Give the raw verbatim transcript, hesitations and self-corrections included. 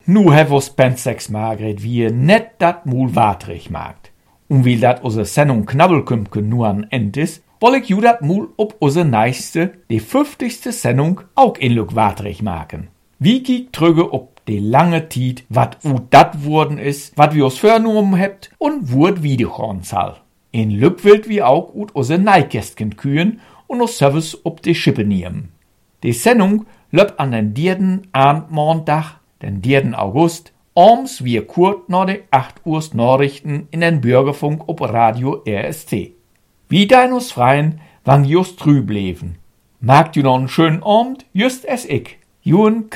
Nu have us Pensex Margret wie net dat mul watrig maakt. Und weil dat unsere Sendung Knabbelkümpke nur an End is, woll ich ju dat mul ob unsere nächste, die fünfzigste Sendung auch in Lück watrig maken. Wie kiek trüge ob die lange Tiet, wat u dat wurden is, wat wir uns vernommen hebt und wurd wiederhorn soll. In Lück wild wie auch ut unsere Neikästchen kühen und uns Service ob die Schippe nehmen. Die Sendung löp an den dritten Abendmontag, den dritten August, abends wie kurz nach de acht Uhr Nachrichten in den Bürgerfunk ob Radio R S T. Wie dein uns freien, wann just trüb leven. Magt ju noch einen schönen Abend, just es ich. Juen